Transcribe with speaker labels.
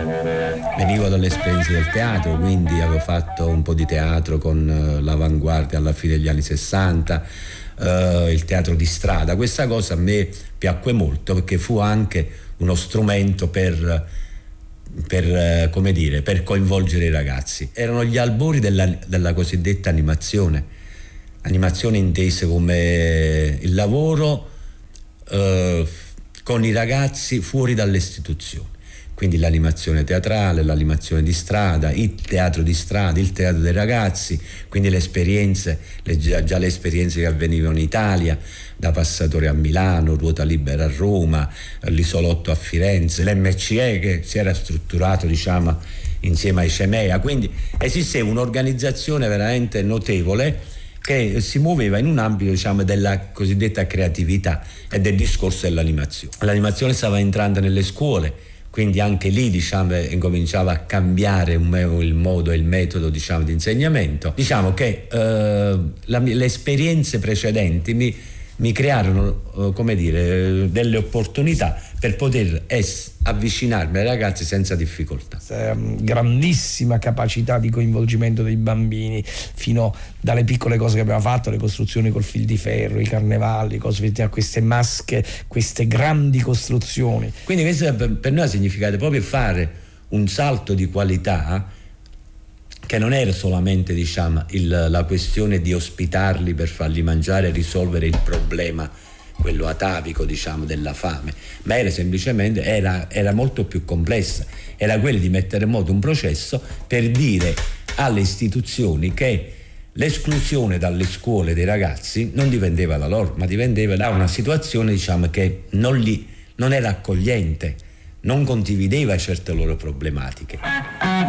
Speaker 1: Venivo dall'esperienza del teatro, quindi avevo fatto un po' di teatro con l'Avanguardia alla fine degli anni 60, il teatro di strada. Questa cosa a me piacque molto perché fu anche uno strumento per coinvolgere i ragazzi. Erano gli albori della cosiddetta animazione intesa come il lavoro con i ragazzi fuori dalle istituzioni. Quindi l'animazione teatrale, l'animazione di strada, il teatro di strada, il teatro dei ragazzi, quindi le esperienze, già le esperienze che avvenivano in Italia, da Passatore a Milano, Ruota Libera a Roma, l'Isolotto a Firenze, l'MCE che si era strutturato insieme ai CEMEA, quindi esisteva un'organizzazione veramente notevole che si muoveva in un ambito della cosiddetta creatività e del discorso dell'animazione. L'animazione stava entrando nelle scuole, quindi anche lì incominciava a cambiare il modo e il metodo di insegnamento. Che le esperienze precedenti mi crearono delle opportunità per poter avvicinarmi ai ragazzi senza difficoltà.
Speaker 2: Grandissima capacità di coinvolgimento dei bambini, fino dalle piccole cose che abbiamo fatto, le costruzioni col fil di ferro, i carnevali, queste masche, queste grandi costruzioni.
Speaker 1: Quindi questo per noi ha significato proprio fare un salto di qualità, che non era solamente la questione di ospitarli per farli mangiare e risolvere il problema, quello atavico della fame, ma era semplicemente era molto più complessa, era quello di mettere in moto un processo per dire alle istituzioni che l'esclusione dalle scuole dei ragazzi non dipendeva da loro, ma dipendeva da una situazione che non era accogliente, non condivideva certe loro problematiche.